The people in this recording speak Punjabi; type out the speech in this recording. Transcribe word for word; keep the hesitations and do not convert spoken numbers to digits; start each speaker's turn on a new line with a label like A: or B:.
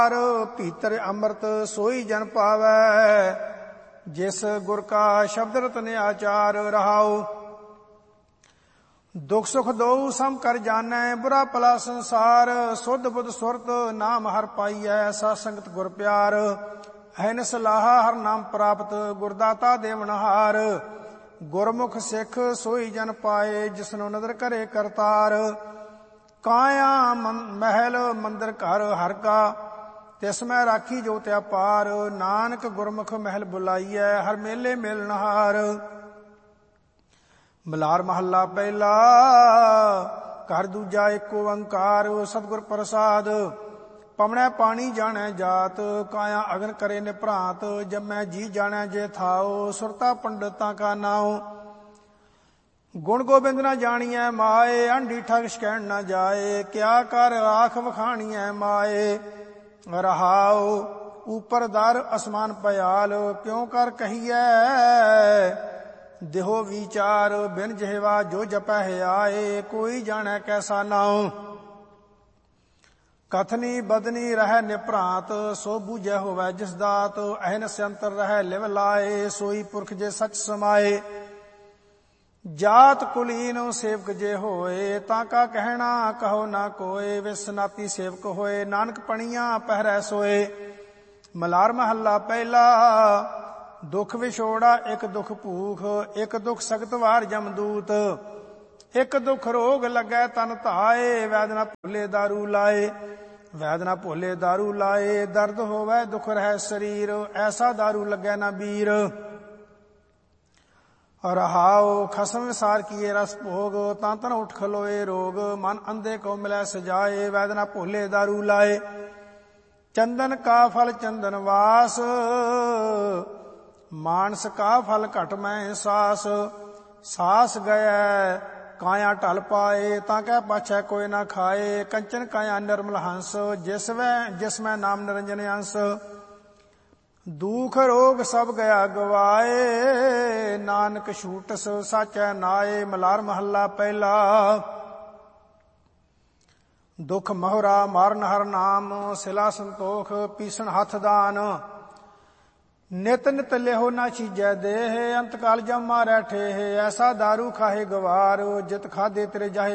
A: ਭੀਤਰ ਅੰਮ੍ਰਿਤ ਸੋਈ ਜਨ ਪਾਵੈ, ਜਿਸ ਗੁਰ ਕਾ ਸ਼ਬਦ ਰਤਨ ਆਚਾਰ ਰਹਾਉ। ਦੁਖ ਸੁਖ ਦੋਊ ਸਮ ਕਰ ਜਾਣੈ, ਬੁਰਾ ਭਲਾ ਸੰਸਾਰ। ਸੁਧ ਬੁਧ ਸੁਰਤ ਨਾਮ ਹਰ ਪਾਈਐ, ਸਤ ਸੰਗਤ ਗੁਰ ਪਿਆਰ। ਅਹਨਿ ਸਲਾਹਾ ਹਰ ਨਾਮ ਪ੍ਰਾਪਤ, ਗੁਰਦਾਤਾ ਦੇਵਨਹਾਰ। ਗੁਰਮੁਖ ਸਿੱਖ ਸੋਈ ਜਨ ਪਾਏ, ਜਿਸਨੂੰ ਨਦਰ ਕਰੇ ਕਰਤਾਰ। ਕਾਇਆ ਮਹਿਲ ਮੰਦਰ ਘਰ ਹਰ ਕਾ, ਤਿਸ ਮੈਂ ਰਾਖੀ ਜੋਤਿ ਅਪਾਰ। ਨਾਨਕ ਗੁਰਮੁਖ ਮਹਿਲ ਬੁਲਾਈਐ, ਹਰ ਮੇਲੇ ਮਿਲਨਹਾਰ। ਮਲਾਰ ਮਹੱਲਾ ਪਹਿਲਾ। ਘਰ ਦੂਜਾ ਏਕ ਓੰਕਾਰ, ਸਤਿਗੁਰ ਪ੍ਰਸਾਦ। ਪਵਣੈ ਪਾਣੀ ਜਾਣੈ ਜਾਤ, ਕਾਇਆ ਅਗਨ ਕਰੇ ਨਿਭ੍ਰਾਂਤ। ਜੰਮੈ ਜੀ ਜਾਣੈ ਜੇ ਥਾਉ, ਸੁਰਤਾ ਪੰਡਤਾਂ ਕਾ ਨਾਉ। ਗੁਣ ਗੋਬਿੰਦ ਨਾ ਜਾਣੀਐ ਮਾਏ, ਆਂਢੀ ਠਗ ਸ਼ਕੈਣ ਨਾ ਜਾਏ। ਕਿਆ ਕਰ ਆਖ ਵਖਾਣੀਐ ਮਾਏ, ਰਹਾਉ। ਉਪਰ ਦਰ ਅਸਮਾਨ ਪਿਆਲ, ਕਿਉ ਕਰ ਕਹੀਐ ਦੇਹੋ ਵਿਚਾਰ। ਬਿਨ ਜਿਹਵਾ ਜੋ ਜਪੈ ਆਏ, ਕੋਈ ਜਾਣੈ ਕੈਸਾ ਨਾਉ। ਕਥਨੀ ਬਦਨੀ ਰਹਿ ਨਿਭ੍ਰਾਂਤ, ਸੋ ਬੂਝੈ ਹੋਵੈ ਜਿਸ ਦਾਤ। ਅਹਨਿ ਅੰਤਰ ਰਹਿ ਲਿਵ ਲਾਏ, ਸੋਈ ਪੁਰਖ ਜੇ ਸਚ ਸਮਾਏ। ਜਾਤ ਕੁਲੀਨ ਸੇਵਕ ਜੇ ਹੋਏ, ਤਾਂ ਕਾ ਕਹਿਣਾ ਕਹੋ ਨਾ ਕੋਏ। ਵਿਸਨਾਤੀ ਸੇਵਕ ਹੋਏ, ਨਾਨਕ ਪਣੀਆਂ ਪਹਿਰੈ ਸੋਏ। ਮਲਾਰ ਮਹੱਲਾ ਪਹਿਲਾ। ਦੁਖ ਵਿਛੋੜਾ ਇੱਕ ਦੁਖ ਭੂਖ, ਇੱਕ ਦੁਖ ਸਖਤ ਵਾਰ ਜਮਦੂਤ। ਇੱਕ ਦੁਖ ਰੋਗ ਲੱਗੈ ਤਨ ਧਾਏ, ਵੈਦ ਨਾ ਭੁੱਲੇ ਦਾਰੂ ਲਾਏ। ਵੈਦ ਨਾ ਭੁੱਲੇ ਦਾਰੂ ਲਾਏ, ਦਰਦ ਹੋਵੈ ਦੁਖ ਰਹਿ ਸਰੀਰ। ਐਸਾ ਦਾਰੂ ਲੱਗੈ ਨਾ ਬੀਰ। ਰਹਾਉ ਖਸਮ ਵਿਸਾਰ ਕੀਏ ਰਸ ਭੋਗ, ਤਾਂ ਤਨ ਉੱਠ ਖਲੋਏ ਰੋਗ। ਮਨ ਅੰਧੇ ਕੋ ਮਿਲੈ ਸਜਾਏ, ਵੈਦ ਨਾ ਭੁੱਲੇ ਦਾਰੂ ਲਾਏ। ਚੰਦਨ ਕਾ ਫਲ ਚੰਦਨ ਵਾਸ, ਮਾਨਸ ਕਾ ਫਲ ਘਟ ਮੈਂ ਸਾਸ। ਸਾਸ ਗਇਐ ਕਾਇਆ ਢਲ ਪਾਏ, ਤਾਂ ਕਹਿ ਪਾਛੈ ਕੋਈ ਨਾ ਖਾਏ। ਕੰਚਨ ਕਾਇਆ ਨਿਰਮਲ ਹੰਸ, ਜਿਸ ਵੈ ਜਿਸ ਮੈਂ ਨਾਮ ਨਿਰੰਜਨ ਅੰਸ। ਦੁਖ ਰੋਗ ਸਭ ਗਿਆ ਗਵਾਏ, ਨਾਨਕ ਛੂਟਸ ਸਾਚੈ ਨਾਏ। ਮਲਾਰ ਮਹੱਲਾ ਪਹਿਲਾ। ਦੁਖ ਮੋਹਰਾ ਮਾਰਨ ਹਰ ਨਾਮ, ਸਿਲਾ ਸੰਤੋਖ ਪੀਸਣ ਹੱਥ ਦਾਨ। ਨਿਤ ਨਿਤ ਲਿਹੋ ਨਾ ਚੀਜੈ ਦੇਹ, ਅੰਤਕਾਲ ਜਮ ਮਾਰੈ ਠੇਹ। ਐਸਾ ਦਾਰੂ ਖਾਹੇ ਗਵਾਰ, ਜਿਤ ਖਾਦੇ ਤੇਰੇ ਜਾਹੇ